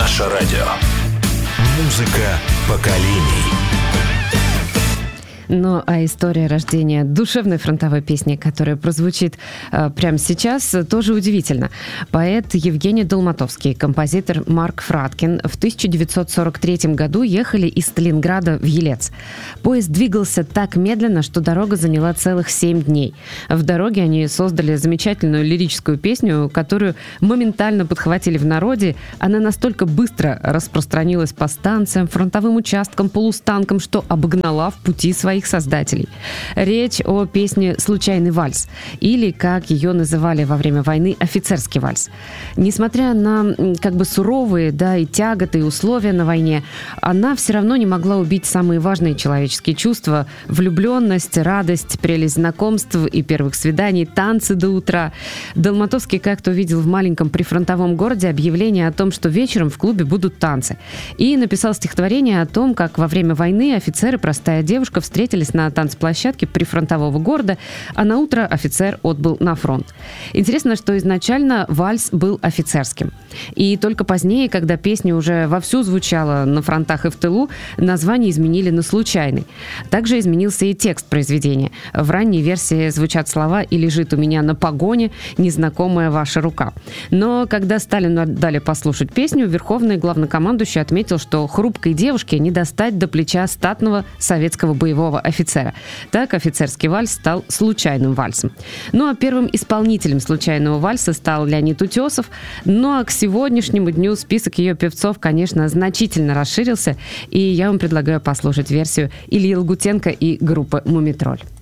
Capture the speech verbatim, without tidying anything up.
Наше радио. Музыка поколений. Ну, а история рождения душевной фронтовой песни, которая прозвучит э, прямо сейчас, тоже удивительна. Поэт Евгений Долматовский и композитор Марк Фраткин в тысяча девятьсот сорок третьем году ехали из Сталинграда в Елец. Поезд двигался так медленно, что дорога заняла целых семь дней. В дороге они создали замечательную лирическую песню, которую моментально подхватили в народе. Она настолько быстро распространилась по станциям, фронтовым участкам, полустанкам, что обогнала в пути своих создателей. Речь о песне «Случайный вальс», или, как ее называли во время войны, «Офицерский вальс». Несмотря на как бы суровые, да, и тяготы, и условия на войне, она все равно не могла убить самые важные человеческие чувства: влюбленность, радость, прелесть знакомств и первых свиданий, танцы до утра. Долматовский как-то увидел в маленьком прифронтовом городе объявление о том, что вечером в клубе будут танцы, и написал стихотворение о том, как во время войны офицер и простая девушка встретились на танцплощадке прифронтового города, а на утро офицер отбыл на фронт. Интересно, что изначально вальс был офицерским. И только позднее, когда песня уже вовсю звучала на фронтах и в тылу, название изменили на «случайный». Также изменился и текст произведения. В ранней версии звучат слова «И лежит у меня на погоне незнакомая ваша рука». Но когда Сталину дали послушать песню, верховный главнокомандующий отметил, что хрупкой девушке не достать до плеча статного советского боевого офицера. Так офицерский вальс стал случайным вальсом. Ну а первым исполнителем случайного вальса стал Леонид Утесов. Ну а к сегодняшнему дню список ее певцов, конечно, значительно расширился, и я вам предлагаю послушать версию Ильи Лагутенко и группы «Мумитроль».